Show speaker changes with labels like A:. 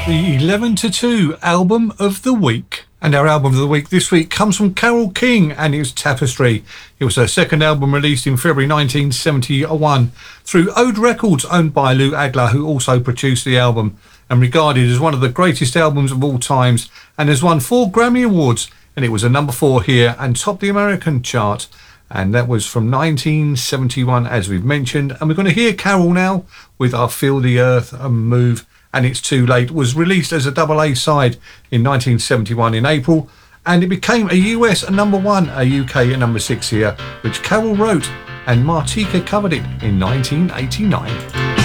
A: The 11 to 2 album of the week. And our album of the week this week comes from Carole King and it's Tapestry. It was her second album released in February 1971 through Ode Records, owned by Lou Adler, who also produced the album, and regarded as one of the greatest albums of all times, and has won 4 Grammy Awards, and it was a number 4 here and topped the American chart. And that was from 1971, as we've mentioned. And we're going to hear Carole now with I Feel the Earth and Move. And It's Too Late was released as a double A side in 1971 in April, and it became a US number 1, a UK number 6 here, which Carole wrote, and Martika covered it in 1989.